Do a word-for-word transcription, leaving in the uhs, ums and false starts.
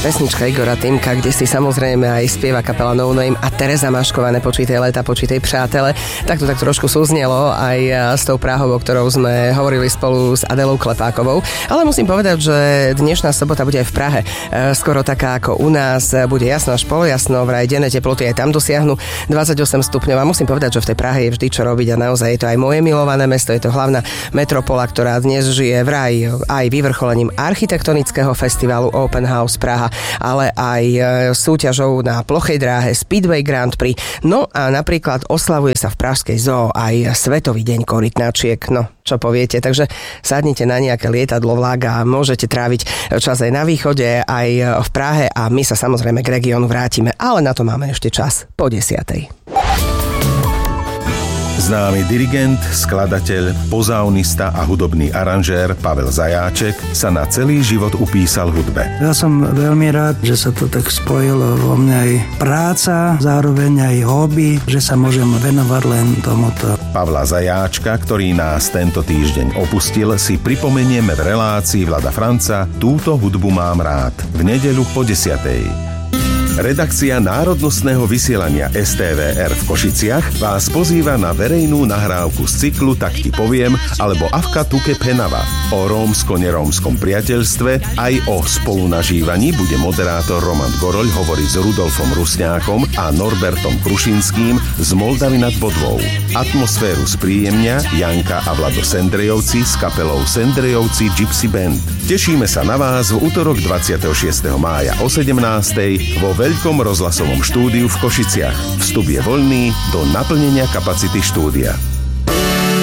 Pesnička Igora Týmka, kde si samozrejme aj spieva kapela No Name a Tereza Mašková, Nepočítaj leta, počítaj přátele. Tak to tak trošku súznelo aj s tou Prahou, o ktorou sme hovorili spolu s Adelou Klepákovou. Ale musím povedať, že dnešná sobota bude aj v Prahe. Skoro taká ako u nás, bude jasno až polojasno, vraj denné teploty aj tam dosiahnu dvadsaťosem stupňov. A musím povedať, že v tej Prahe je vždy čo robiť a naozaj je to aj moje milované mesto, je to hlavná metropola, ktorá dnes žije vraj aj vyvrcholením architektonického festivalu Open House Praha, ale aj súťažou na plochej dráhe Speedway Grand Prix. No a napríklad oslavuje sa v pražskej zoo aj Svetový deň korytnačiek. No, čo poviete? Takže sadnite na nejaké lietadlo, vlak a môžete tráviť čas aj na východe, aj v Prahe a my sa samozrejme k regiónu vrátime, ale na to máme ešte čas po desiatej. Známy dirigent, skladateľ, pozaunista a hudobný aranžér Pavel Zajáček sa na celý život upísal hudbe. Ja som veľmi rád, že sa to tak spojilo vo mne aj práca, zároveň aj hobby, že sa môžem venovať len tomuto. Pavla Zajáčka, ktorý nás tento týždeň opustil, si pripomenieme v relácii Vlada Franca Túto hudbu mám rád v nedeľu po desiatej. Redakcia národnostného vysielania es té vé er v Košiciach vás pozýva na verejnú nahrávku z cyklu Tak ti poviem alebo Avka Tuke Penava. O rómsko-nerómskom priateľstve aj o spolunažívaní bude moderátor Roman Goroľ hovoriť s Rudolfom Rusňákom a Norbertom Krušinským z Moldavy nad Bodvou. Atmosféru spríjemňa Janka a Vlado Sendrejovci s kapelou Sendrejovci Gypsy Band. Tešíme sa na vás v utorok dvadsiateho šiesteho mája o sedemnástej vo veľkom rozhlasovom štúdiu v Košiciach. Vstup je voľný do naplnenia kapacity štúdia.